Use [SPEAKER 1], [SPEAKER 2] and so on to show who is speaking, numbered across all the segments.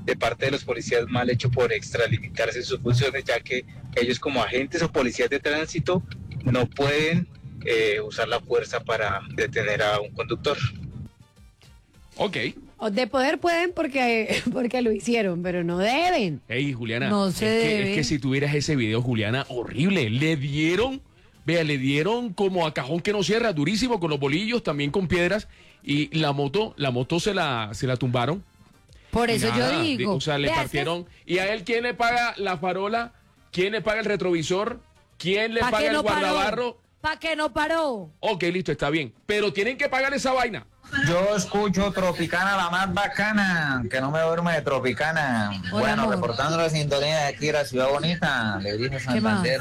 [SPEAKER 1] de parte de los policías mal hecho por extralimitarse sus funciones, ya que ellos como agentes o policías de tránsito no pueden usar la fuerza para detener a un conductor.
[SPEAKER 2] Ok.
[SPEAKER 3] De poder pueden porque lo hicieron, pero no deben.
[SPEAKER 2] Ey, Juliana,
[SPEAKER 3] No se debe.
[SPEAKER 2] es que si tuvieras ese video, Juliana, horrible. Le dieron como a cajón que no cierra, durísimo, con los bolillos, también con piedras, y la moto se la tumbaron.
[SPEAKER 3] Por eso
[SPEAKER 2] Nada,
[SPEAKER 3] yo digo.
[SPEAKER 2] O sea, le partieron. ¿Y a él quién le paga la farola? ¿Quién le paga el retrovisor? ¿Quién le paga el guardabarro?
[SPEAKER 3] ¿Para qué no paró?
[SPEAKER 2] Ok, listo, está bien. Pero tienen que pagar esa vaina.
[SPEAKER 4] Yo escucho Tropicana, la más bacana, que no me duerme de Tropicana.
[SPEAKER 3] Hola,
[SPEAKER 4] Bueno,
[SPEAKER 3] amor.
[SPEAKER 4] reportando la sintonía de aquí de la Ciudad Bonita, le dirijo Santander.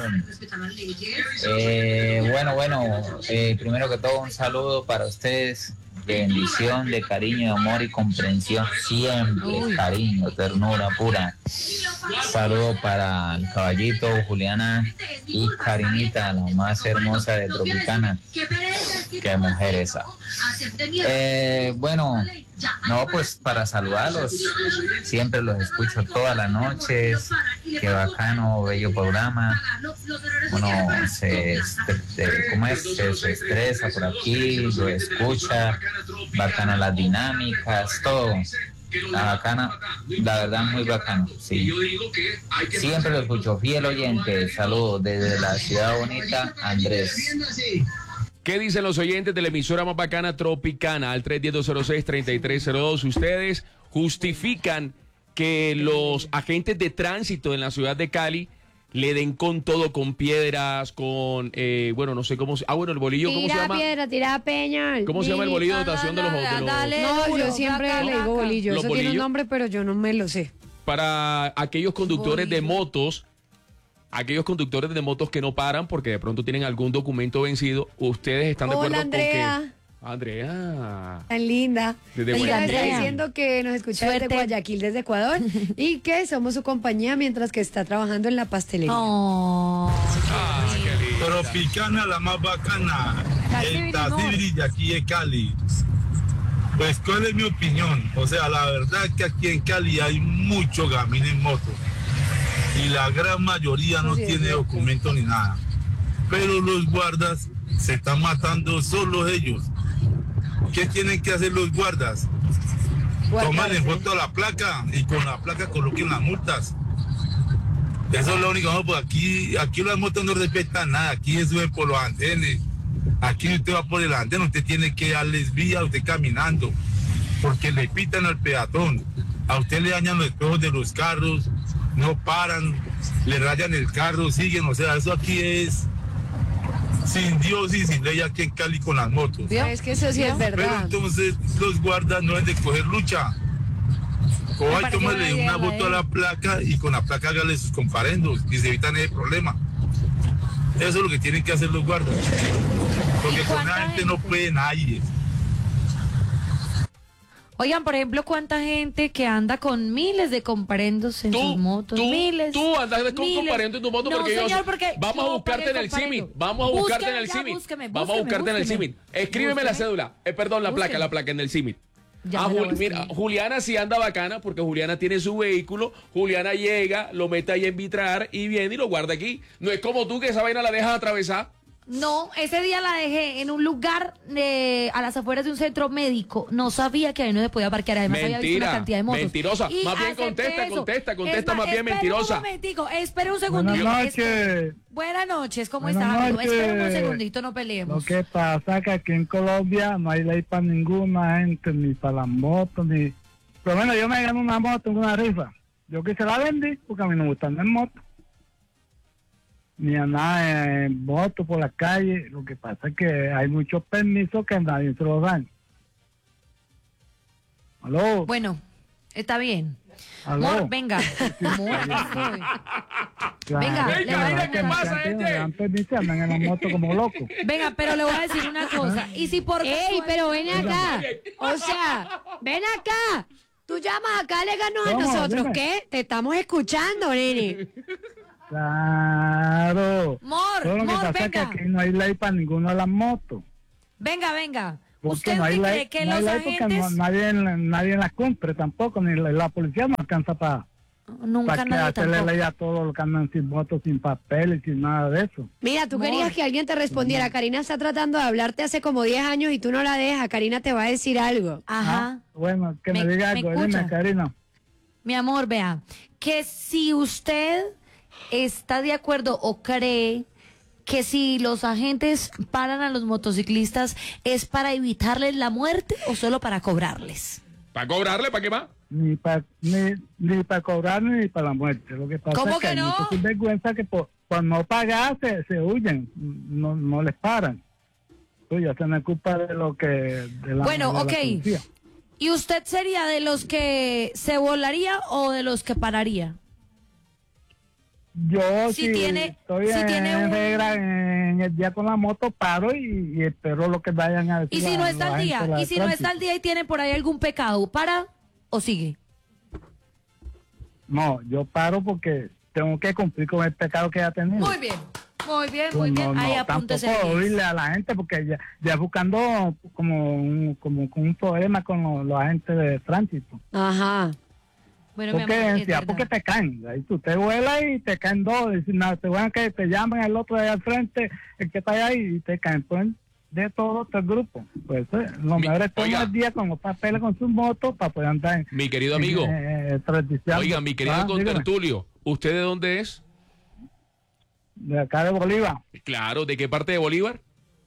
[SPEAKER 4] Primero que todo un saludo para ustedes, de bendición, de cariño, de amor y comprensión, siempre, cariño, ternura pura. Saludo para el caballito, Juliana y Karinita, la más hermosa de Tropicana. Qué mujer esa. Pues para saludarlos, siempre los escucho todas las noches. Qué bacano, bello programa. Uno se estresa por aquí, lo escucha, bacano las dinámicas, todo. La verdad muy bacano, sí. Siempre lo escucho, fiel oyente. Saludos desde la Ciudad Bonita, Andrés.
[SPEAKER 2] ¿Qué dicen los oyentes de la emisora más bacana Tropicana al 310-206-3302? Ustedes justifican que los agentes de tránsito en la ciudad de Cali le den con todo, con piedras, con, no sé cómo, el bolillo, ¿cómo se llama?
[SPEAKER 3] Piedra, tira peña.
[SPEAKER 2] ¿Cómo se llama el bolillo de dotación de los...
[SPEAKER 3] No, yo siempre le digo bolillo.
[SPEAKER 2] ¿Los
[SPEAKER 3] Eso tiene un
[SPEAKER 2] bolillos?
[SPEAKER 3] nombre, pero yo no me lo sé.
[SPEAKER 2] Para aquellos conductores de motos, que no paran porque de pronto tienen algún documento vencido, ¿ustedes están de acuerdo
[SPEAKER 3] Hola,
[SPEAKER 2] con que...
[SPEAKER 3] Andrea.
[SPEAKER 2] Andrea.
[SPEAKER 3] Tan linda.
[SPEAKER 2] Desde
[SPEAKER 3] Ella
[SPEAKER 2] Guayaquil.
[SPEAKER 3] está diciendo que nos escucha desde Guayaquil, desde Ecuador, y que somos su compañía mientras que está trabajando en la pastelería.
[SPEAKER 2] Qué linda.
[SPEAKER 5] Tropicana, la más bacana.
[SPEAKER 3] Casi
[SPEAKER 5] El Tazibri de aquí de Cali. Pues, ¿cuál es mi opinión? O sea, la verdad que aquí en Cali hay mucho gamín en moto. Y la gran mayoría no tiene documento ni nada. Pero los guardas se están matando solos ellos. ¿Qué tienen que hacer los guardas? Tomarle foto a la placa y con la placa coloquen las multas. Eso es lo único. No, pues aquí las motos no respetan nada. Aquí se suben por los andenes. Aquí usted va por el andén, usted tiene que darles vía a usted caminando, porque le pitan al peatón. A usted le dañan los espejos de los carros, no paran, le rayan el carro, siguen. O sea, eso aquí es sin Dios y sin ley aquí en Cali con las motos.
[SPEAKER 3] Es que eso sí es
[SPEAKER 5] Pero
[SPEAKER 3] verdad.
[SPEAKER 5] entonces los guardas no deben de coger lucha. Coja y tómale una foto a la placa y con la placa hágale sus comparendos y se evitan ese problema. Eso es lo que tienen que hacer los guardas. Porque con la gente no puede nadie.
[SPEAKER 6] Oigan, por ejemplo, ¿cuánta gente que anda con miles de comparendos en sus motos? Miles.
[SPEAKER 2] Tú andas con comparendos en tu moto,
[SPEAKER 6] No,
[SPEAKER 2] porque
[SPEAKER 6] señor,
[SPEAKER 2] yo...
[SPEAKER 6] porque
[SPEAKER 2] Vamos a
[SPEAKER 6] yo
[SPEAKER 2] buscarte en el
[SPEAKER 6] pagué
[SPEAKER 2] CIMIT.
[SPEAKER 6] comparendo.
[SPEAKER 2] Vamos a buscarte en el
[SPEAKER 6] Búsqueme,
[SPEAKER 2] CIMIT.
[SPEAKER 6] búsqueme,
[SPEAKER 2] Vamos a buscarte en el
[SPEAKER 6] búsqueme.
[SPEAKER 2] CIMIT. Escríbeme la cédula. Perdón, la placa en el CIMIT.
[SPEAKER 6] Ya me la voy a
[SPEAKER 2] Mira,
[SPEAKER 6] escribir.
[SPEAKER 2] Juliana sí anda bacana porque Juliana tiene su vehículo. Juliana llega, lo mete ahí en vitrar y viene y lo guarda aquí. No es como tú que esa vaina la dejas atravesar.
[SPEAKER 6] No, ese día la dejé en un lugar a las afueras de un centro médico. No sabía que ahí no se podía parquear. Además había visto una cantidad de motos.
[SPEAKER 2] Mentirosa.
[SPEAKER 6] Y
[SPEAKER 2] Más bien
[SPEAKER 6] acepté
[SPEAKER 2] contesta más bien mentirosa.
[SPEAKER 6] Un momentico, espera un segundito.
[SPEAKER 7] Buenas noches.
[SPEAKER 6] Buenas noches, ¿cómo
[SPEAKER 7] Buenas
[SPEAKER 6] estás, amigo?
[SPEAKER 7] noches.
[SPEAKER 6] Espera un segundito, no
[SPEAKER 7] Lo
[SPEAKER 6] peleemos.
[SPEAKER 7] que pasa es que aquí en Colombia no hay ley para ninguna gente, ni para las motos, ni... Pero bueno, yo me gano una moto en una rifa. Yo que se la vendí porque a mí no me gusta andar en moto. Ni andar en moto por la calle. Lo que pasa es que hay muchos permisos que nadie se los dan. ¿Aló?
[SPEAKER 6] Bueno, está bien.
[SPEAKER 7] ¿Aló?
[SPEAKER 6] Amor, venga. Amor, acá estoy. Venga,
[SPEAKER 2] Ey, Karina, ¿qué pasa,
[SPEAKER 7] Me
[SPEAKER 2] gente?
[SPEAKER 7] dan permiso, andan en la moto como locos.
[SPEAKER 6] Venga, pero le voy a decir una cosa. Y si por
[SPEAKER 3] ¡Ey, pero ven acá! O sea, ven acá. Tú llamas acá, le ganó a
[SPEAKER 7] ¿Cómo?
[SPEAKER 3] nosotros.
[SPEAKER 7] Dime.
[SPEAKER 3] ¿Qué? Te estamos escuchando, nene.
[SPEAKER 7] Claro.
[SPEAKER 6] Mor,
[SPEAKER 7] Todo lo que
[SPEAKER 6] Mor,
[SPEAKER 7] pasa es que
[SPEAKER 6] venga.
[SPEAKER 7] aquí no hay ley para ninguna de las motos.
[SPEAKER 6] Venga.
[SPEAKER 7] Porque
[SPEAKER 6] ¿Usted
[SPEAKER 7] no hay
[SPEAKER 6] qué
[SPEAKER 7] ley,
[SPEAKER 6] cree que
[SPEAKER 7] no hay
[SPEAKER 6] los
[SPEAKER 7] ley porque
[SPEAKER 6] agentes
[SPEAKER 7] nadie las cumple tampoco, ni la policía no alcanza para
[SPEAKER 6] nunca
[SPEAKER 7] que
[SPEAKER 6] nadie
[SPEAKER 7] hacerle
[SPEAKER 6] tampoco?
[SPEAKER 7] ley a todos los que andan sin votos, sin papeles, sin nada de eso.
[SPEAKER 3] Mira, tú querías que alguien te respondiera. Karina está tratando de hablarte hace como 10 años y tú no la dejas. Karina te va a decir algo.
[SPEAKER 6] Ajá.
[SPEAKER 7] Bueno, que me diga algo,
[SPEAKER 6] escucha?
[SPEAKER 7] dime, Karina.
[SPEAKER 6] Mi amor, vea, que si usted está de acuerdo o cree que si los agentes paran a los motociclistas es para evitarles la muerte o solo para cobrarles.
[SPEAKER 2] ¿Para cobrarle? ¿Para qué más?
[SPEAKER 7] Ni para cobrar ni para la muerte. Lo que pasa
[SPEAKER 6] ¿Cómo
[SPEAKER 7] es que
[SPEAKER 6] que
[SPEAKER 7] hay
[SPEAKER 6] no?
[SPEAKER 7] muchos sinvergüenza que por no pagar se huyen, no les paran. Pues ya se me culpa de lo que... De la,
[SPEAKER 6] Bueno,
[SPEAKER 7] de la
[SPEAKER 6] ok.
[SPEAKER 7] policía.
[SPEAKER 6] ¿Y usted sería de los que se volaría o de los que pararía?
[SPEAKER 7] Yo
[SPEAKER 6] Si
[SPEAKER 7] si
[SPEAKER 6] tiene-
[SPEAKER 7] estoy
[SPEAKER 6] si tiene un-
[SPEAKER 7] regla en el día con la moto, paro y espero lo que vayan a decir.
[SPEAKER 6] ¿Y si no está al día? ¿Y si no está al día y tiene por ahí algún pecado? ¿Para o sigue?
[SPEAKER 7] No, yo paro porque tengo que cumplir con el pecado que ya tenido.
[SPEAKER 6] Muy bien, muy bien,
[SPEAKER 7] Pues
[SPEAKER 6] muy bien.
[SPEAKER 7] no,
[SPEAKER 6] Ahí
[SPEAKER 7] no,
[SPEAKER 6] apúntese
[SPEAKER 7] tampoco
[SPEAKER 6] bien.
[SPEAKER 7] oírle a la gente porque ya buscando como un problema con los agentes de tránsito.
[SPEAKER 3] Ajá.
[SPEAKER 6] Bueno, mi
[SPEAKER 7] Porque,
[SPEAKER 6] amor, es verdad.
[SPEAKER 7] porque te caen, ahí tú te vuelas y te caen dos, y si no, te van que te llaman el otro de allá al frente, el que está allá y te caen, pues de todo el grupo. Pues lo mejor es
[SPEAKER 2] oiga.
[SPEAKER 7] tomar el día con los papeles con sus motos para poder andar en
[SPEAKER 2] Mi querido amigo.
[SPEAKER 7] transición.
[SPEAKER 2] Oiga, mi querido
[SPEAKER 7] Dígame.
[SPEAKER 2] contertulio, ¿usted de dónde es?
[SPEAKER 7] De acá de Bolívar,
[SPEAKER 2] Claro, ¿de qué parte de Bolívar?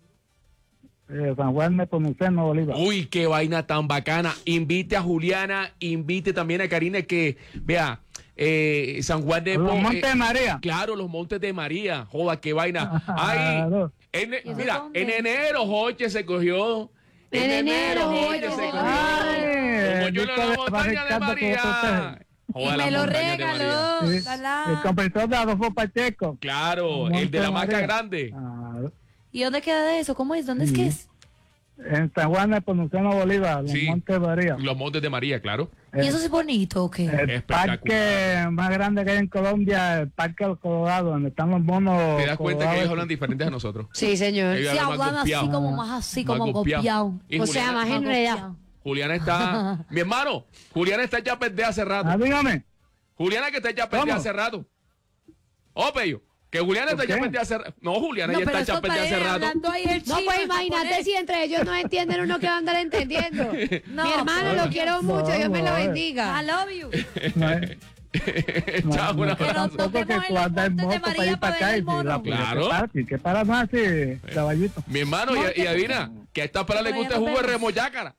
[SPEAKER 7] San Juan Nepomuceno, Bolívar.
[SPEAKER 2] Uy, qué vaina tan bacana. Invite a Juliana, invite también a Karina que, vea, San Juan de
[SPEAKER 7] Los Montes de María.
[SPEAKER 2] Claro, los Montes de María. Joda, qué vaina. Ay,
[SPEAKER 7] Claro.
[SPEAKER 6] eso
[SPEAKER 2] mira,
[SPEAKER 6] dónde?
[SPEAKER 2] en enero Joche se cogió.
[SPEAKER 3] En enero,
[SPEAKER 2] Joche
[SPEAKER 3] Joche
[SPEAKER 2] se
[SPEAKER 3] se
[SPEAKER 2] cogió.
[SPEAKER 7] Ay,
[SPEAKER 2] Como yo en la
[SPEAKER 7] Nico de
[SPEAKER 2] montaña de
[SPEAKER 7] Ricardo
[SPEAKER 2] María.
[SPEAKER 7] Cototel.
[SPEAKER 2] Joda,
[SPEAKER 6] Y
[SPEAKER 2] las
[SPEAKER 6] me lo
[SPEAKER 2] montañas de María.
[SPEAKER 6] regaló.
[SPEAKER 7] Sí,
[SPEAKER 6] Lala.
[SPEAKER 7] el compresor de Adolfo Pacheco.
[SPEAKER 2] Claro,
[SPEAKER 7] Monte
[SPEAKER 2] el de la
[SPEAKER 7] de
[SPEAKER 2] marca
[SPEAKER 7] María.
[SPEAKER 2] grande.
[SPEAKER 7] Claro.
[SPEAKER 6] ¿Y dónde queda eso? ¿Cómo es? ¿Dónde es que es?
[SPEAKER 7] En San Juan Nepomuceno, Bolívar, los
[SPEAKER 2] Sí.
[SPEAKER 7] Montes de María.
[SPEAKER 2] Los Montes de María, claro.
[SPEAKER 6] ¿Y eso es bonito o qué?
[SPEAKER 7] El
[SPEAKER 2] Espectacular.
[SPEAKER 7] parque más grande que hay en Colombia, el Parque del Colorado, donde están los monos.
[SPEAKER 2] Te das cuenta que
[SPEAKER 7] colorados.
[SPEAKER 2] ellos hablan diferentes a nosotros.
[SPEAKER 3] Sí, señor.
[SPEAKER 2] Ellos
[SPEAKER 6] Sí,
[SPEAKER 2] hablan más
[SPEAKER 6] hablan así
[SPEAKER 2] golpeado.
[SPEAKER 6] como más así, como
[SPEAKER 2] Más golpeado.
[SPEAKER 6] golpeado.
[SPEAKER 2] Y
[SPEAKER 3] O sea,
[SPEAKER 2] Juliana-
[SPEAKER 3] más enredado.
[SPEAKER 2] Juliana está. Mi hermano, Juliana está ya perdida hace rato.
[SPEAKER 7] Ah, dígame.
[SPEAKER 2] Juliana que está ya perdida
[SPEAKER 7] ¿Cómo?
[SPEAKER 2] hace rato. Oh, Pello, que Juliana está
[SPEAKER 7] ¿Por
[SPEAKER 2] ya
[SPEAKER 7] qué?
[SPEAKER 2] perdida hace rato. No, Juliana
[SPEAKER 6] No,
[SPEAKER 2] ya
[SPEAKER 6] pero
[SPEAKER 2] está ya
[SPEAKER 6] estos
[SPEAKER 2] perdida hace
[SPEAKER 6] parejas
[SPEAKER 2] rato.
[SPEAKER 6] hablando ahí el
[SPEAKER 3] No,
[SPEAKER 6] chino,
[SPEAKER 3] pues
[SPEAKER 6] el
[SPEAKER 3] imagínate
[SPEAKER 6] japonés.
[SPEAKER 3] si entre ellos no entienden, uno que va a andar entendiendo.
[SPEAKER 6] No,
[SPEAKER 3] Mi hermano,
[SPEAKER 6] pero-
[SPEAKER 3] lo quiero mucho, Dios me lo
[SPEAKER 7] No,
[SPEAKER 3] bendiga.
[SPEAKER 6] I love you.
[SPEAKER 7] No es-
[SPEAKER 2] Chao, un
[SPEAKER 7] no,
[SPEAKER 6] Que nos
[SPEAKER 2] abrazo.
[SPEAKER 6] toquemos
[SPEAKER 7] porque
[SPEAKER 6] en
[SPEAKER 7] tú
[SPEAKER 6] los
[SPEAKER 7] andas en
[SPEAKER 6] Montes de
[SPEAKER 7] moto para
[SPEAKER 6] María
[SPEAKER 7] ir para
[SPEAKER 6] para
[SPEAKER 7] acá
[SPEAKER 6] ver
[SPEAKER 7] y
[SPEAKER 6] el mono.
[SPEAKER 7] la
[SPEAKER 2] Claro.
[SPEAKER 7] ¿Qué para más así, caballito?
[SPEAKER 2] Mi hermano, y adivina, que a esta para le
[SPEAKER 6] Por allá
[SPEAKER 2] gusta el
[SPEAKER 6] nos
[SPEAKER 2] jugo de
[SPEAKER 6] vemos.
[SPEAKER 2] remojácara.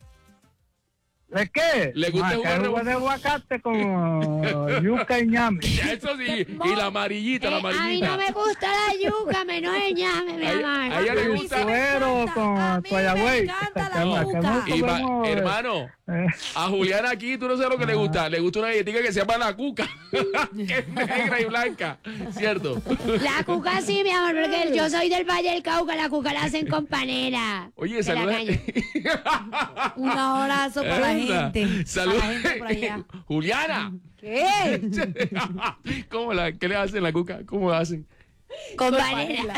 [SPEAKER 7] ¿De qué?
[SPEAKER 2] ¿Le gusta el
[SPEAKER 7] Acá
[SPEAKER 2] jugo de
[SPEAKER 7] jugo de aguacate con yuca y ñame.
[SPEAKER 2] Eso sí, y la amarillita, la
[SPEAKER 3] A mí
[SPEAKER 2] amarillita.
[SPEAKER 3] no me gusta la yuca, menos el ñame, mi
[SPEAKER 2] A
[SPEAKER 3] amor.
[SPEAKER 2] ella le
[SPEAKER 6] A mí
[SPEAKER 2] gusta.
[SPEAKER 6] sí me
[SPEAKER 7] Suero
[SPEAKER 6] encanta,
[SPEAKER 7] con
[SPEAKER 6] a mí me
[SPEAKER 7] guayabüey.
[SPEAKER 6] encanta la
[SPEAKER 7] Acá
[SPEAKER 6] yuca.
[SPEAKER 7] no
[SPEAKER 2] Y
[SPEAKER 7] comemos,
[SPEAKER 2] hermano,
[SPEAKER 7] eh,
[SPEAKER 2] a Juliana aquí, tú no sabes lo que le gusta. Le gusta una galletita que se llama la cuca, que es negra y blanca, ¿cierto?
[SPEAKER 3] La cuca sí, mi amor, porque yo soy del Valle del Cauca, la cuca la hacen con panela.
[SPEAKER 2] Oye,
[SPEAKER 3] De la
[SPEAKER 2] saluda.
[SPEAKER 3] caña.
[SPEAKER 6] Un abrazo para la gente.
[SPEAKER 2] Saluda.
[SPEAKER 6] Para la gente por allá.
[SPEAKER 2] Juliana.
[SPEAKER 3] ¿Qué?
[SPEAKER 2] ¿Qué le hacen la cuca? ¿Cómo la hacen?
[SPEAKER 3] Con panela.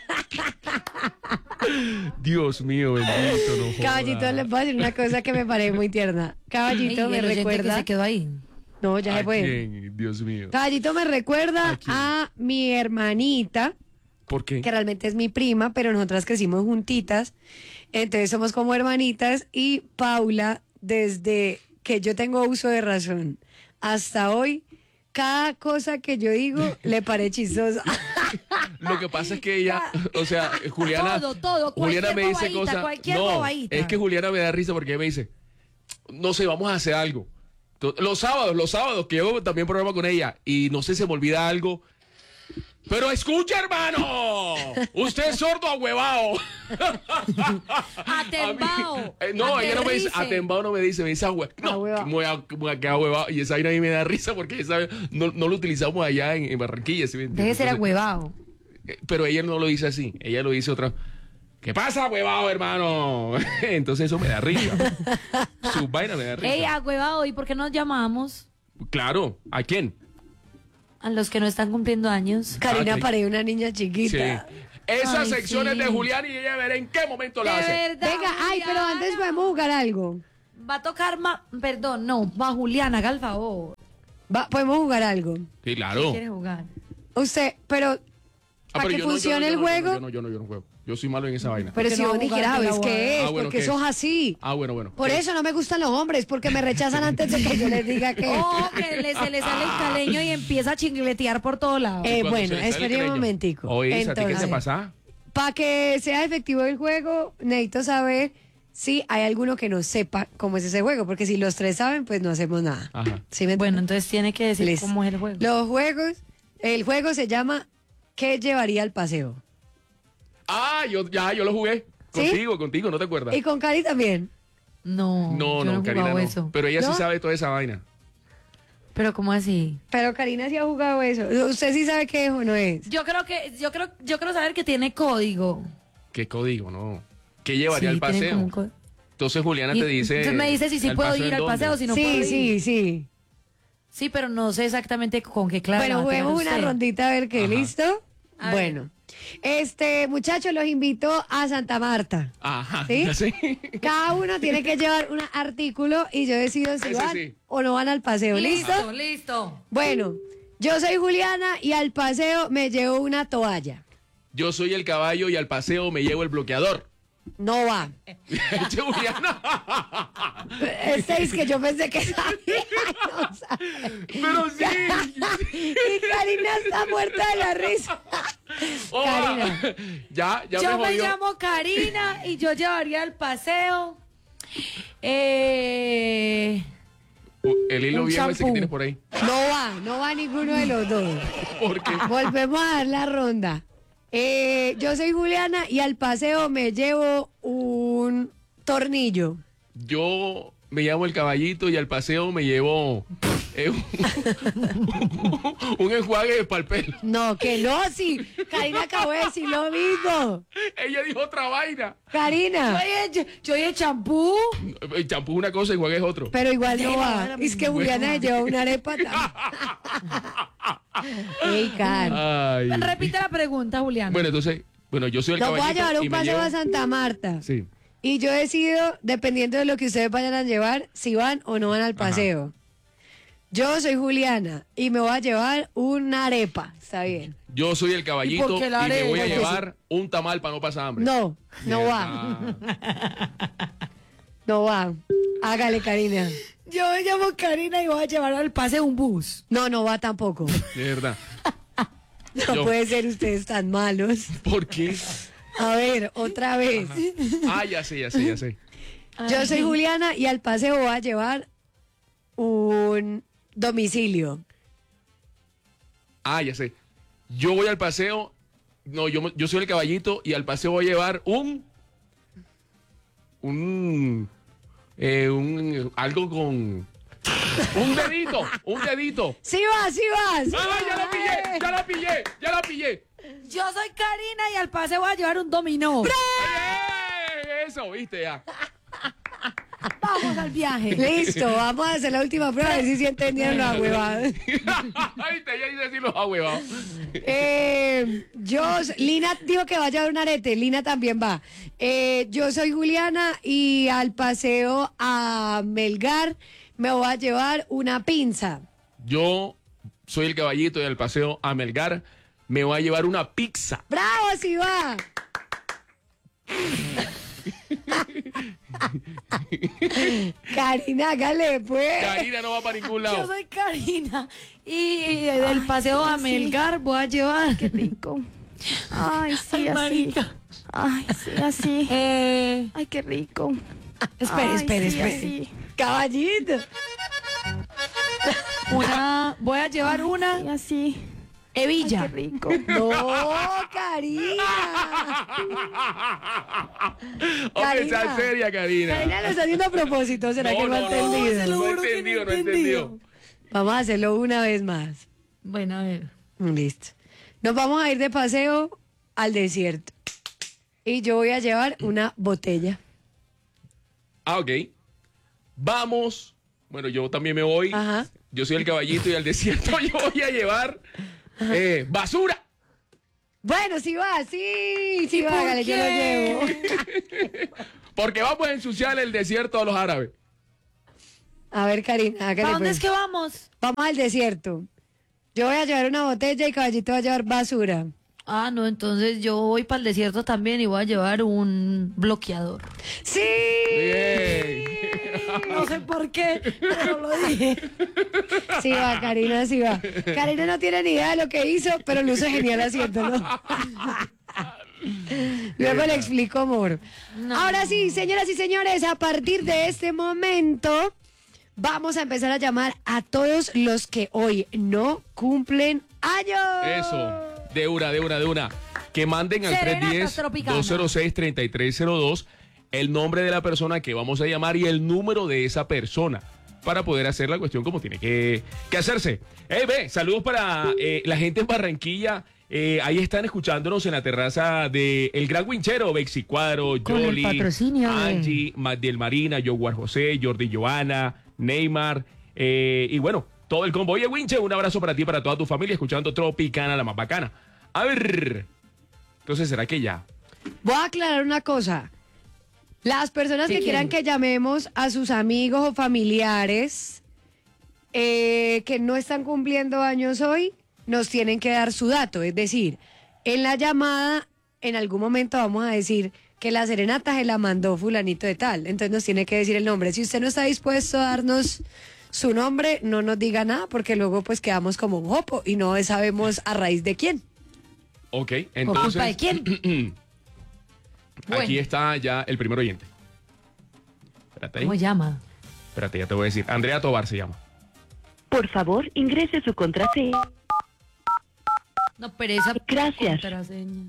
[SPEAKER 2] Dios mío, bendito, no joda.
[SPEAKER 3] Caballito, les voy a decir una cosa que me parece muy tierna. Caballito,
[SPEAKER 6] Ey,
[SPEAKER 3] me
[SPEAKER 6] el oyente que
[SPEAKER 3] recuerda.
[SPEAKER 6] se quedó ahí.
[SPEAKER 3] No, ya
[SPEAKER 2] ¿A
[SPEAKER 3] se fue.
[SPEAKER 2] quién? Dios mío.
[SPEAKER 3] Caballito me recuerda
[SPEAKER 2] ¿A quién?
[SPEAKER 3] a mi hermanita,
[SPEAKER 2] ¿Por qué?
[SPEAKER 3] que realmente es mi prima, pero nosotras crecimos juntitas. Entonces somos como hermanitas. Y Paula, desde que yo tengo uso de razón hasta hoy, cada cosa que yo digo le parece chistosa.
[SPEAKER 2] Lo que pasa es que ella, o sea, Juliana.
[SPEAKER 6] Todo,
[SPEAKER 2] Juliana
[SPEAKER 6] cualquier
[SPEAKER 2] me dice
[SPEAKER 6] bobadita,
[SPEAKER 2] cosas.
[SPEAKER 6] cualquier
[SPEAKER 2] No,
[SPEAKER 6] bobadita.
[SPEAKER 2] es que Juliana me da risa porque ella me dice, no sé, vamos a hacer algo. Los sábados, que yo también programa con ella, y no sé, se me olvida algo. Pero escucha, hermano, usted es sordo ahuevado.
[SPEAKER 6] Atembao.
[SPEAKER 2] No, ella no me dice,
[SPEAKER 6] aterrice.
[SPEAKER 2] atembao no me dice, me dice ahuevado. No,
[SPEAKER 3] Ahuevao.
[SPEAKER 2] me voy a quedar ahuevado. Y esa vaina a mí me da risa porque esa no lo utilizamos allá en Barranquilla. ¿Sí me entiendes?
[SPEAKER 6] Deje ser
[SPEAKER 2] Entonces,
[SPEAKER 6] agüevao.
[SPEAKER 2] pero ella no lo dice así, ella lo dice otra. ¿Qué pasa, huevado, hermano? Entonces eso me da risa. Su vaina me da risa.
[SPEAKER 6] Ey, agüevao, ¿y por qué nos llamamos?
[SPEAKER 2] Claro, ¿a quién?
[SPEAKER 6] A los que no están cumpliendo años.
[SPEAKER 3] Karina
[SPEAKER 2] sí.
[SPEAKER 3] parece una niña
[SPEAKER 2] Sí.
[SPEAKER 3] chiquita.
[SPEAKER 2] Esas
[SPEAKER 6] Ay,
[SPEAKER 2] secciones
[SPEAKER 6] sí.
[SPEAKER 2] de Julián y ella verá en qué momento
[SPEAKER 6] De
[SPEAKER 2] la hace.
[SPEAKER 6] verdad,
[SPEAKER 3] Venga, ay, pero antes
[SPEAKER 6] Juliana.
[SPEAKER 3] podemos jugar algo.
[SPEAKER 6] Va a tocar perdón, no, va Juliana, haga el favor.
[SPEAKER 3] Podemos jugar algo.
[SPEAKER 2] Sí, claro.
[SPEAKER 6] ¿Quiere jugar?
[SPEAKER 3] Usted, pero para que
[SPEAKER 2] yo no,
[SPEAKER 3] funcione el juego.
[SPEAKER 2] Yo no juego. Yo soy malo en esa vaina.
[SPEAKER 3] Pero
[SPEAKER 6] Porque
[SPEAKER 3] si
[SPEAKER 6] no
[SPEAKER 3] vos
[SPEAKER 6] va a
[SPEAKER 3] ni
[SPEAKER 6] jugar
[SPEAKER 3] siquiera
[SPEAKER 6] de la
[SPEAKER 3] sabes qué es,
[SPEAKER 2] Ah, bueno,
[SPEAKER 3] porque
[SPEAKER 2] ¿qué
[SPEAKER 3] sos
[SPEAKER 2] es?
[SPEAKER 3] así.
[SPEAKER 2] Bueno.
[SPEAKER 3] Por eso no me gustan los hombres, porque me rechazan antes de que yo les diga que.
[SPEAKER 6] Oh, que se le sale el caleño y empieza a chingletear por todos lados.
[SPEAKER 2] Cuando
[SPEAKER 3] Bueno,
[SPEAKER 2] se le sale el
[SPEAKER 3] espere un
[SPEAKER 2] caleño.
[SPEAKER 3] momentico.
[SPEAKER 2] Oye, ¿a ti qué te
[SPEAKER 3] Entonces,
[SPEAKER 2] pasa?
[SPEAKER 3] para que sea efectivo el juego, necesito saber si hay alguno que no sepa cómo es ese juego, porque si los tres saben, pues no hacemos nada.
[SPEAKER 2] Ajá.
[SPEAKER 3] ¿Sí me
[SPEAKER 6] Bueno,
[SPEAKER 3] entienden?
[SPEAKER 6] entonces tiene que decir
[SPEAKER 3] Listo.
[SPEAKER 6] cómo es el juego.
[SPEAKER 3] El juego se llama ¿Qué llevaría al paseo?
[SPEAKER 2] Yo lo jugué.
[SPEAKER 3] ¿Sí?
[SPEAKER 2] Contigo, ¿no te acuerdas?
[SPEAKER 3] Y con Cari también.
[SPEAKER 6] No, yo no he
[SPEAKER 2] Karina
[SPEAKER 6] jugado
[SPEAKER 2] no.
[SPEAKER 6] eso.
[SPEAKER 2] Pero ella
[SPEAKER 3] ¿No?
[SPEAKER 2] sí sabe toda esa vaina.
[SPEAKER 6] Pero ¿cómo así?
[SPEAKER 3] Pero Karina sí ha jugado eso. ¿Usted sí sabe qué es o no es?
[SPEAKER 6] Yo creo saber que tiene código.
[SPEAKER 2] ¿Qué código? No. ¿Qué llevaría
[SPEAKER 6] Sí,
[SPEAKER 2] al
[SPEAKER 6] tiene como
[SPEAKER 2] paseo?
[SPEAKER 6] un código.
[SPEAKER 2] Entonces Juliana
[SPEAKER 6] Y-
[SPEAKER 2] te dice.
[SPEAKER 6] entonces me dice si sí
[SPEAKER 2] ¿al
[SPEAKER 6] puedo
[SPEAKER 2] paseo
[SPEAKER 6] ir
[SPEAKER 2] en
[SPEAKER 6] al
[SPEAKER 2] dónde?
[SPEAKER 6] paseo, si no puedo ir.
[SPEAKER 3] Sí.
[SPEAKER 6] Sí, pero no sé exactamente con qué clave.
[SPEAKER 3] Bueno,
[SPEAKER 6] la va a tener
[SPEAKER 3] juguemos una
[SPEAKER 6] usted.
[SPEAKER 3] rondita a ver qué,
[SPEAKER 2] Ajá.
[SPEAKER 3] ¿listo?
[SPEAKER 6] A ver.
[SPEAKER 3] Bueno. Muchachos, los invito a Santa Marta.
[SPEAKER 2] Ajá.
[SPEAKER 3] ¿Sí?
[SPEAKER 2] ya sé.
[SPEAKER 3] Cada uno tiene que llevar un artículo y yo decido si
[SPEAKER 2] Ese
[SPEAKER 3] van
[SPEAKER 2] sí.
[SPEAKER 3] o no van al paseo. ¿Listo?
[SPEAKER 6] Listo.
[SPEAKER 3] Bueno, yo soy Juliana y al paseo me llevo una toalla.
[SPEAKER 2] Yo soy el caballo y al paseo me llevo el bloqueador.
[SPEAKER 3] No va.
[SPEAKER 2] Che, Juliana.
[SPEAKER 3] Es que yo pensé que sabía. No sabe.
[SPEAKER 2] Pero sí.
[SPEAKER 3] Y Karina está muerta de la risa. Karina.
[SPEAKER 2] Ya
[SPEAKER 6] Yo
[SPEAKER 2] me
[SPEAKER 6] me
[SPEAKER 2] jodió.
[SPEAKER 6] llamo Karina y yo llevaría al paseo.
[SPEAKER 2] El hilo
[SPEAKER 6] un
[SPEAKER 2] viejo ese que
[SPEAKER 6] champú.
[SPEAKER 2] tienes por ahí.
[SPEAKER 3] No va ninguno de los dos.
[SPEAKER 2] ¿Por qué?
[SPEAKER 3] Volvemos a dar la ronda. Yo soy Juliana y al paseo me llevo un tornillo.
[SPEAKER 2] Yo me llamo el caballito y al paseo me llevo un enjuague para el pelo.
[SPEAKER 3] No, que no, sí. Karina acabó de decir lo mismo.
[SPEAKER 2] Ella dijo otra vaina.
[SPEAKER 3] Karina.
[SPEAKER 6] Yo oye champú.
[SPEAKER 2] El champú es una cosa, el enjuague es otro.
[SPEAKER 3] Pero igual no va. Es que Juliana se llevó una arepa. Ey, Karen.
[SPEAKER 2] Ay.
[SPEAKER 6] Repite la pregunta, Julián.
[SPEAKER 2] Bueno, entonces, yo soy el
[SPEAKER 3] Nos voy a
[SPEAKER 2] caballito
[SPEAKER 3] llevar
[SPEAKER 2] y
[SPEAKER 3] un
[SPEAKER 2] me
[SPEAKER 3] paseo
[SPEAKER 2] llevo-
[SPEAKER 3] a Santa Marta.
[SPEAKER 2] Sí.
[SPEAKER 3] Y yo decido, dependiendo de lo que ustedes vayan a llevar, si van o no van al paseo. Yo soy Juliana y me voy a llevar una arepa. Está bien.
[SPEAKER 2] Yo soy el
[SPEAKER 6] ¿Y
[SPEAKER 2] caballito
[SPEAKER 6] por qué
[SPEAKER 2] y
[SPEAKER 6] la
[SPEAKER 2] me voy a
[SPEAKER 6] arepa?
[SPEAKER 2] llevar un tamal para no pasar hambre.
[SPEAKER 3] No, no va. No va. Hágale, Karina.
[SPEAKER 6] Yo me llamo Karina y voy a llevar al paseo un bus.
[SPEAKER 3] No va tampoco.
[SPEAKER 2] De verdad.
[SPEAKER 3] No
[SPEAKER 2] Yo-
[SPEAKER 3] puede ser ustedes tan malos.
[SPEAKER 2] ¿Por qué?
[SPEAKER 3] A ver, otra vez.
[SPEAKER 2] Ya sé.
[SPEAKER 3] Yo soy Juliana y al paseo voy a llevar un domicilio.
[SPEAKER 2] Ya sé. Yo voy al paseo. No, yo soy el caballito y al paseo voy a llevar algo con un dedito.
[SPEAKER 3] Sí vas.
[SPEAKER 2] Ya la pillé.
[SPEAKER 6] Yo soy Karina y al paseo voy a llevar un dominó.
[SPEAKER 2] Eso, viste ya.
[SPEAKER 6] Vamos al viaje.
[SPEAKER 3] Listo, vamos a hacer la última prueba a ver si entendieron la huevada.
[SPEAKER 2] Viste, ya dice decir los ahuevados.
[SPEAKER 3] Lina dijo que va a llevar un arete, Lina también va. Yo soy Juliana y al paseo a Melgar me voy a llevar una pinza.
[SPEAKER 2] Yo soy el caballito y al paseo a Melgar me voy a llevar una pizza.
[SPEAKER 3] ¡Bravo, sí va! Karina, hágale pues.
[SPEAKER 2] Karina no va para ningún
[SPEAKER 6] Yo
[SPEAKER 2] lado.
[SPEAKER 6] soy Karina y del paseo a Melgar voy a llevar. Qué rico.
[SPEAKER 8] Ay, sí,
[SPEAKER 6] Ay,
[SPEAKER 8] así.
[SPEAKER 6] marica.
[SPEAKER 8] Ay, sí, así. Ay, qué rico.
[SPEAKER 6] Espere.
[SPEAKER 8] Así.
[SPEAKER 3] Caballito.
[SPEAKER 6] Voy a llevar
[SPEAKER 8] Y
[SPEAKER 6] una
[SPEAKER 8] así.
[SPEAKER 6] hebilla.
[SPEAKER 8] Ay, qué rico.
[SPEAKER 3] No, Karina.
[SPEAKER 2] Hombre, sea seria, Karina.
[SPEAKER 3] Karina lo está haciendo a propósito, ¿será que no ha entendido?
[SPEAKER 2] No he entendido.
[SPEAKER 3] Vamos a hacerlo una vez más.
[SPEAKER 6] Bueno, a ver.
[SPEAKER 3] Listo. Nos vamos a ir de paseo al desierto. Y yo voy a llevar una botella.
[SPEAKER 2] Ok. Vamos. Bueno, yo también me voy.
[SPEAKER 3] Ajá.
[SPEAKER 2] Yo soy el caballito y al desierto yo voy a llevar basura.
[SPEAKER 3] Bueno, sí va, sí va, hágale, yo lo llevo.
[SPEAKER 2] Porque vamos a ensuciar el desierto a los árabes.
[SPEAKER 3] A ver, Karina, hágale
[SPEAKER 6] ¿A dónde
[SPEAKER 3] pues.
[SPEAKER 6] es que vamos?
[SPEAKER 3] Vamos al desierto. Yo voy a llevar una botella y Caballito va a llevar basura.
[SPEAKER 6] Ah, no, entonces yo voy para el desierto también y voy a llevar un bloqueador.
[SPEAKER 3] ¡Sí!
[SPEAKER 2] Bien.
[SPEAKER 6] No sé por qué, pero lo dije.
[SPEAKER 3] Sí va, Karina, sí va. Karina no tiene ni idea de lo que hizo, pero luce genial haciéndolo. Luego le explico, amor.
[SPEAKER 6] No.
[SPEAKER 3] Ahora sí, señoras y señores, a partir de este momento vamos a empezar a llamar a todos los que hoy no cumplen años.
[SPEAKER 2] Eso, de una. Que manden al
[SPEAKER 6] Serenata Tropicana.
[SPEAKER 2] 310-206-3302 el nombre de la persona que vamos a llamar y el número de esa persona para poder hacer la cuestión como tiene que hacerse. Saludos para la gente en Barranquilla. Ahí están escuchándonos en la terraza de El Gran Winchero, Bexi Cuadro,
[SPEAKER 6] Con el
[SPEAKER 2] Yoli,
[SPEAKER 6] patrocinio de-
[SPEAKER 2] Angie, Magdiel Marina, Yoguar José, Jordi Joana, Neymar, y bueno, todo el combo. Oye, Winche, un abrazo para ti y para toda tu familia, escuchando Tropicana, la más bacana. A ver, entonces, ¿será que ya?
[SPEAKER 3] Voy a aclarar una cosa. Las personas
[SPEAKER 6] ¿Qué
[SPEAKER 3] que quieran
[SPEAKER 6] quieren?
[SPEAKER 3] que llamemos a sus amigos o familiares que no están cumpliendo años hoy, nos tienen que dar su dato. Es decir, en la llamada, en algún momento vamos a decir que la serenata se la mandó fulanito de tal. Entonces nos tiene que decir el nombre. Si usted no está dispuesto a darnos su nombre, no nos diga nada, porque luego pues quedamos como un jopo y no sabemos a raíz de quién.
[SPEAKER 2] Ok,
[SPEAKER 6] ¿Por
[SPEAKER 2] entonces...
[SPEAKER 6] culpa de quién?
[SPEAKER 2] Aquí
[SPEAKER 6] Bueno.
[SPEAKER 2] está ya el primer oyente. Espérate ahí.
[SPEAKER 6] ¿Cómo llama?
[SPEAKER 2] Espérate, ya te voy a decir. Andrea Tobar se llama.
[SPEAKER 9] Por favor, ingrese su contraseña.
[SPEAKER 6] No, pero esa
[SPEAKER 9] Gracias.
[SPEAKER 6] contraseñas.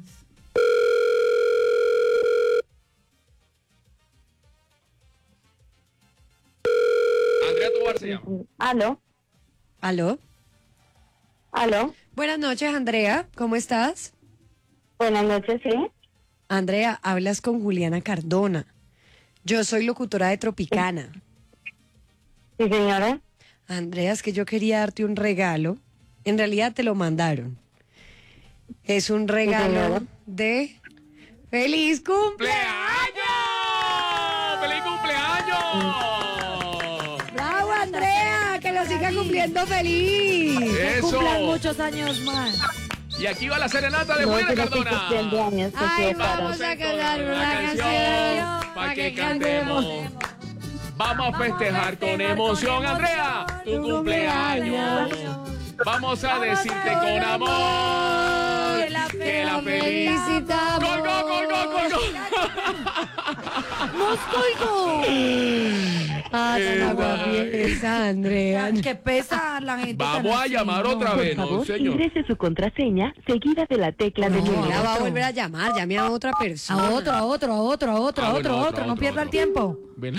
[SPEAKER 2] Andrea Tobar se llama.
[SPEAKER 9] ¿Aló?
[SPEAKER 3] ¿Aló?
[SPEAKER 9] ¿Aló?
[SPEAKER 3] Buenas noches, Andrea. ¿Cómo estás?
[SPEAKER 9] Buenas noches, sí.
[SPEAKER 3] Andrea, hablas con Juliana Cardona. Yo soy locutora de Tropicana.
[SPEAKER 9] Sí, señora.
[SPEAKER 3] Andrea, es que yo quería darte un regalo. En realidad te lo mandaron. Es un regalo
[SPEAKER 9] señora.
[SPEAKER 3] de ¡Feliz cumpleaños!
[SPEAKER 2] ¡Feliz cumpleaños!
[SPEAKER 3] ¡Bravo, Andrea! ¡Que lo siga cumpliendo feliz!
[SPEAKER 6] Que
[SPEAKER 2] ¡Eso!
[SPEAKER 6] cumplan muchos años más.
[SPEAKER 2] Y aquí va la serenata de Juliana
[SPEAKER 9] pero estoy
[SPEAKER 2] Cardona.
[SPEAKER 9] cumpliendo años, se
[SPEAKER 3] ¡Ay,
[SPEAKER 9] equivocaron.
[SPEAKER 3] vamos a cantar una canción
[SPEAKER 2] para que cantemos! Vamos a festejar con emoción, Andrea, tu cumpleaños. Vamos a decirte con amor que la
[SPEAKER 3] felicitamos.
[SPEAKER 2] ¡Gol, gol, gol, gol, gol, gol!
[SPEAKER 6] ¡Nos colgó!
[SPEAKER 3] ¡Ah, tan aguafiesta, Andrea!
[SPEAKER 6] ¡Qué pesa la gente! tan
[SPEAKER 2] Vamos a
[SPEAKER 6] así,
[SPEAKER 2] llamar
[SPEAKER 6] no.
[SPEAKER 2] otra
[SPEAKER 9] Por
[SPEAKER 2] vez, ¿no,
[SPEAKER 9] favor,
[SPEAKER 2] señor?
[SPEAKER 9] ingrese su contraseña seguida de la tecla de
[SPEAKER 3] No,
[SPEAKER 9] número.
[SPEAKER 3] la va a volver a llamar, llame a otra persona.
[SPEAKER 6] A otro,
[SPEAKER 2] Ah, bueno,
[SPEAKER 6] no pierda el tiempo.
[SPEAKER 2] Ven.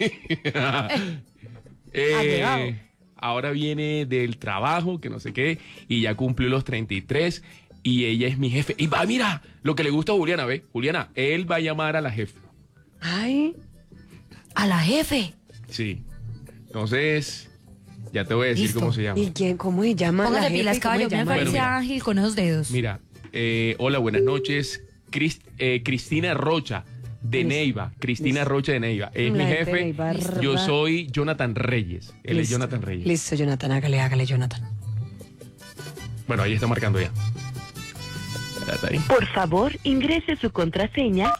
[SPEAKER 6] llegado.
[SPEAKER 2] Ahora viene del trabajo, que no sé qué, y ya cumplió los 33, y ella es mi jefe. Y va, mira, lo que le gusta a Juliana, ¿ve? Juliana, él va a llamar a la jefe.
[SPEAKER 3] Ay,
[SPEAKER 6] A la jefe.
[SPEAKER 2] Sí. Entonces, ya te voy a decir
[SPEAKER 6] Listo.
[SPEAKER 2] cómo se llama.
[SPEAKER 3] ¿y quién? ¿Cómo se llama? la
[SPEAKER 6] Póngase
[SPEAKER 3] jefe?
[SPEAKER 6] pilas,
[SPEAKER 3] ¿Cómo
[SPEAKER 6] caballo.
[SPEAKER 3] se
[SPEAKER 6] Me
[SPEAKER 3] llama?
[SPEAKER 6] parece
[SPEAKER 2] Bueno, mira.
[SPEAKER 6] ágil con esos dedos.
[SPEAKER 2] Mira, hola, buenas noches. Cristina Rocha de Neiva. Cristina Rocha de Neiva. Es mi
[SPEAKER 3] La gente de
[SPEAKER 2] jefe.
[SPEAKER 3] Neiva,
[SPEAKER 2] Yo
[SPEAKER 3] ¿verdad?
[SPEAKER 2] soy Jonathan Reyes. Él es
[SPEAKER 3] Listo.
[SPEAKER 2] Jonathan Reyes.
[SPEAKER 3] Listo, Jonathan, hágale, Jonathan.
[SPEAKER 2] Bueno, ahí está marcando ya. Espérate ahí.
[SPEAKER 9] Por favor, ingrese su contraseña.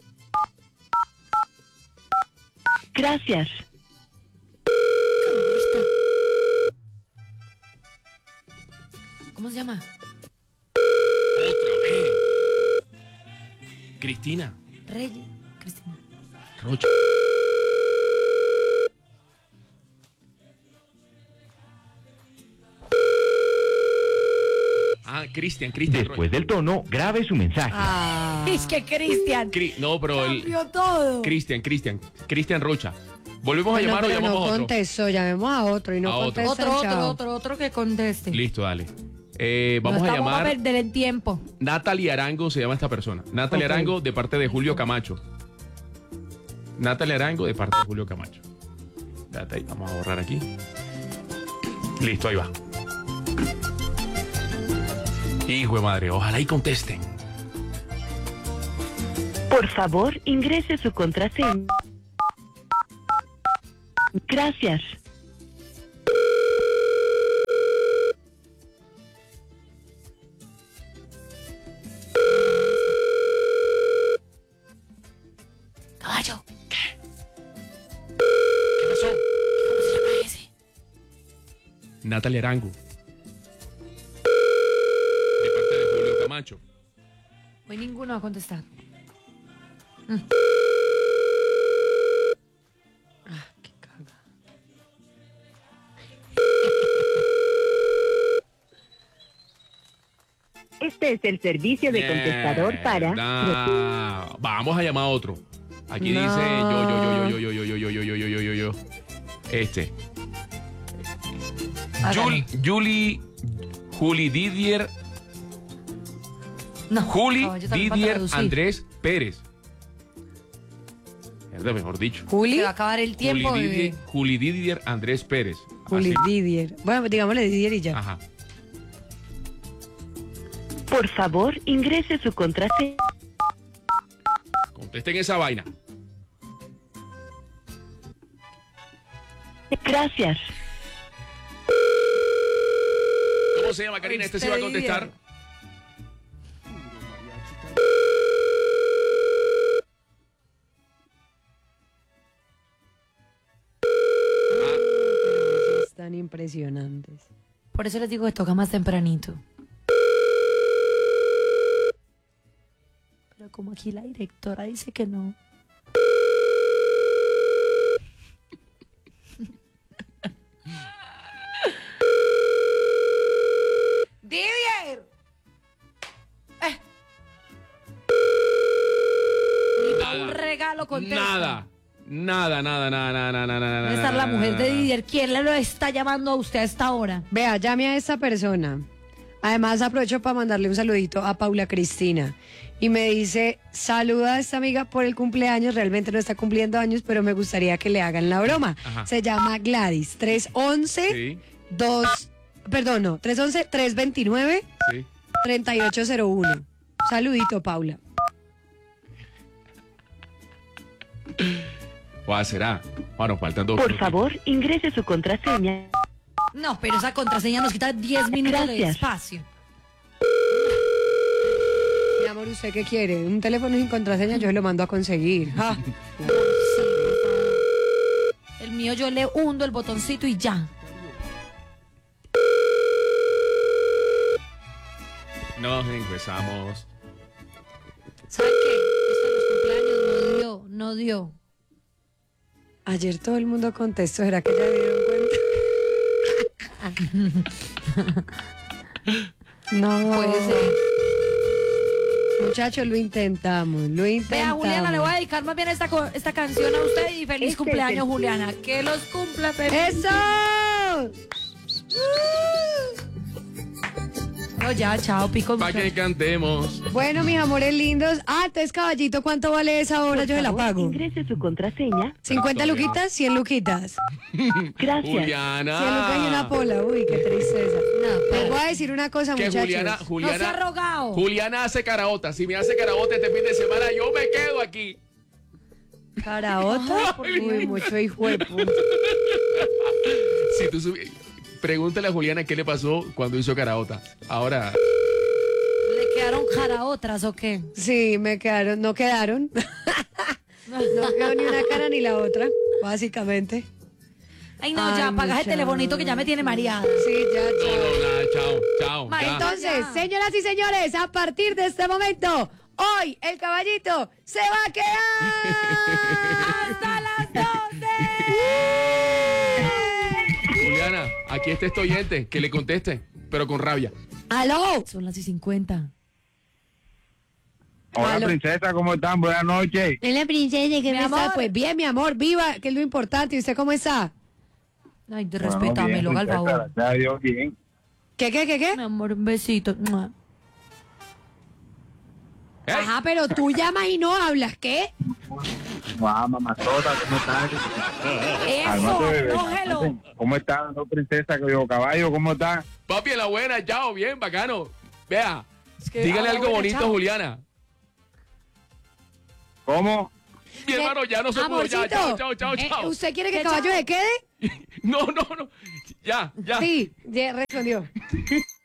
[SPEAKER 9] Gracias.
[SPEAKER 6] ¿Cómo se llama?
[SPEAKER 2] Otra vez. Cristina
[SPEAKER 6] Reyes. Cristina.
[SPEAKER 2] Rocha. Ah, Cristian
[SPEAKER 10] Después del tono, grabe su mensaje.
[SPEAKER 3] Ah,
[SPEAKER 6] Es que Cristian
[SPEAKER 2] No, pero el
[SPEAKER 6] cambió todo.
[SPEAKER 2] Cristian Rocha. ¿Volvemos
[SPEAKER 3] bueno,
[SPEAKER 2] a llamar o
[SPEAKER 3] pero
[SPEAKER 2] llamamos
[SPEAKER 3] no
[SPEAKER 2] a otro?
[SPEAKER 3] contestó, llamemos a otro y no
[SPEAKER 2] A otro.
[SPEAKER 3] contesta.
[SPEAKER 6] Otro que conteste.
[SPEAKER 2] Listo, dale.
[SPEAKER 6] No
[SPEAKER 2] Vamos a
[SPEAKER 6] estamos
[SPEAKER 2] llamar
[SPEAKER 6] a perder el tiempo.
[SPEAKER 2] Natalie Arango, se llama esta persona. Natalie
[SPEAKER 3] Ok.
[SPEAKER 2] Arango de parte de Julio Camacho. Natalie Arango de parte de Julio Camacho. Espérate ahí, vamos a borrar aquí. Listo, ahí va. Hijo de madre, ojalá y contesten.
[SPEAKER 9] Por favor, ingrese su contraseña. Gracias.
[SPEAKER 6] Caballo.
[SPEAKER 2] ¿Qué pasó?
[SPEAKER 6] ¿Cómo se llama ese?
[SPEAKER 2] Natalia Arango. De parte de Julio Camacho.
[SPEAKER 6] Hoy ninguno va a contestar.
[SPEAKER 3] Qué caga.
[SPEAKER 9] Este es el servicio de contestador para...
[SPEAKER 2] Vamos a llamar a otro. Aquí
[SPEAKER 3] No.
[SPEAKER 2] dice yo. Este.
[SPEAKER 6] Hágale.
[SPEAKER 2] Juli Didier.
[SPEAKER 6] No,
[SPEAKER 2] Juli
[SPEAKER 6] caballo, también para
[SPEAKER 2] Didier
[SPEAKER 6] traducir.
[SPEAKER 2] Andrés Pérez. Es de mejor dicho.
[SPEAKER 3] Juli.
[SPEAKER 6] Se va a acabar el tiempo, bebé.
[SPEAKER 2] Juli Didier Andrés Pérez.
[SPEAKER 3] Juli
[SPEAKER 2] Así.
[SPEAKER 3] Didier. Bueno, digámosle Didier y ya.
[SPEAKER 2] Ajá.
[SPEAKER 9] Por favor, ingrese su contraseña.
[SPEAKER 2] Contesten esa vaina.
[SPEAKER 9] Gracias.
[SPEAKER 2] ¿Cómo se llama, Karina? Este sí va a contestar.
[SPEAKER 3] Están impresionantes.
[SPEAKER 6] Por eso les digo que toca más tempranito. Pero como aquí la directora dice que no. ¡Didier! Ni para un regalo contesta.
[SPEAKER 2] Nada.
[SPEAKER 6] Debe estar la mujer de Didier. ¿Quién le lo está llamando a usted a esta hora?
[SPEAKER 3] Vea, llame a esta persona. Además, aprovecho para mandarle un saludito a Paula Cristina. Y me dice, saluda a esta amiga por el cumpleaños. Realmente no está cumpliendo años, pero me gustaría que le hagan la broma.
[SPEAKER 2] Ajá.
[SPEAKER 3] Se llama Gladys. 311
[SPEAKER 2] Sí,
[SPEAKER 3] 329
[SPEAKER 2] sí.
[SPEAKER 3] 3801. Saludito, Paula.
[SPEAKER 2] ¿Cuál será? Bueno, faltan dos.
[SPEAKER 9] Por favor, ingrese su contraseña.
[SPEAKER 6] No, pero esa contraseña nos quita 10 minutos de
[SPEAKER 9] Gracias.
[SPEAKER 6] espacio.
[SPEAKER 3] Mi amor, ¿usted qué quiere? Un teléfono sin contraseña yo se lo mando a conseguir. Ja.
[SPEAKER 6] Sí, por favor. El mío yo le hundo el botoncito y ya.
[SPEAKER 2] Nos empezamos.
[SPEAKER 6] ¿Saben qué? Esto de los cumpleaños no dio.
[SPEAKER 3] Ayer todo el mundo contestó, ¿será que ya dieron cuenta? No.
[SPEAKER 6] Puede ser.
[SPEAKER 3] Muchachos, lo intentamos.
[SPEAKER 6] Vea, Juliana, le voy a dedicar más bien esta canción a usted y feliz
[SPEAKER 9] Este
[SPEAKER 6] cumpleaños,
[SPEAKER 9] es el-
[SPEAKER 6] Juliana. Que los cumpla feliz.
[SPEAKER 3] ¡Eso!
[SPEAKER 6] No, ya, chao, pico.
[SPEAKER 2] Para que cantemos.
[SPEAKER 3] Bueno, mis amores lindos. Entonces, caballito, ¿cuánto vale esa hora?
[SPEAKER 9] Por
[SPEAKER 3] Yo se la
[SPEAKER 9] favor,
[SPEAKER 3] pago.
[SPEAKER 9] Ingrese su contraseña.
[SPEAKER 3] 50 luquitas, 100 luquitas.
[SPEAKER 9] Gracias.
[SPEAKER 2] Juliana.
[SPEAKER 3] 100 lucas y una pola. Uy, qué tristeza.
[SPEAKER 6] No,
[SPEAKER 3] Les voy a decir una cosa,
[SPEAKER 2] Que
[SPEAKER 3] muchachos.
[SPEAKER 6] no se ha rogado.
[SPEAKER 2] Juliana hace caraota. Si me hace caraota este fin de semana, yo me quedo aquí.
[SPEAKER 3] ¿Caraota? Uy, mucho hijo de puta.
[SPEAKER 2] Si tú pregúntale a Juliana qué le pasó cuando hizo caraota. Ahora.
[SPEAKER 6] ¿Le quedaron cara otras o qué?
[SPEAKER 3] Sí, me quedaron, no quedaron. No quedó ni una cara ni la otra, básicamente.
[SPEAKER 6] Ay, no,
[SPEAKER 3] Ay,
[SPEAKER 6] ya, apaga el
[SPEAKER 3] muchacho.
[SPEAKER 6] telefonito que ya me tiene mareada.
[SPEAKER 3] Sí, ya,
[SPEAKER 2] No,
[SPEAKER 3] chao.
[SPEAKER 2] no, nada, chao.
[SPEAKER 6] Ma,
[SPEAKER 2] Ya.
[SPEAKER 3] Entonces,
[SPEAKER 6] Ya.
[SPEAKER 3] señoras y señores, a partir de este momento, hoy el caballito se va a quedar
[SPEAKER 6] ¡Hasta las 12!
[SPEAKER 2] Juliana, aquí está este oyente, que le conteste, pero con rabia.
[SPEAKER 3] ¡Aló!
[SPEAKER 6] Son las y 50.
[SPEAKER 7] Hola,
[SPEAKER 3] Aló.
[SPEAKER 7] princesa, ¿cómo están? Buenas noches.
[SPEAKER 3] Hola, princesa, ¿qué
[SPEAKER 6] Mi
[SPEAKER 3] me está?
[SPEAKER 6] amor.
[SPEAKER 3] Pues bien, mi amor, viva, que es lo importante. ¿Y usted cómo está?
[SPEAKER 6] Ay,
[SPEAKER 7] Bueno,
[SPEAKER 6] respétamelo,
[SPEAKER 7] bien,
[SPEAKER 6] al
[SPEAKER 7] princesa,
[SPEAKER 6] favor.
[SPEAKER 7] gracias a Dios, bien.
[SPEAKER 3] ¿Qué?
[SPEAKER 6] Mi amor, un besito. ¡Mua!
[SPEAKER 2] ¡Ey!
[SPEAKER 3] Ajá, pero tú llamas y no hablas, ¿qué?
[SPEAKER 7] Guau, mamazota, ¿cómo estás?
[SPEAKER 6] ¡Eso!
[SPEAKER 7] Cálmate, bebé,
[SPEAKER 6] ¡Cógelo!
[SPEAKER 7] cálmate. ¿Cómo estás, no, princesa? Que yo, caballo, ¿cómo estás?
[SPEAKER 2] Papi, la buena, chao, bien, bacano. Vea,
[SPEAKER 3] Es que
[SPEAKER 2] dígale
[SPEAKER 3] a la
[SPEAKER 2] algo
[SPEAKER 3] buena,
[SPEAKER 2] bonito,
[SPEAKER 3] chao.
[SPEAKER 2] Juliana.
[SPEAKER 5] ¿Cómo?
[SPEAKER 2] Mi hermano, ya no se pudo. Ya,
[SPEAKER 3] Amorcito,
[SPEAKER 2] chao.
[SPEAKER 3] ¿usted quiere que
[SPEAKER 6] ¿Qué,
[SPEAKER 3] Caballo
[SPEAKER 6] chao?
[SPEAKER 3] se quede?
[SPEAKER 2] No. Ya.
[SPEAKER 3] Sí, ya respondió.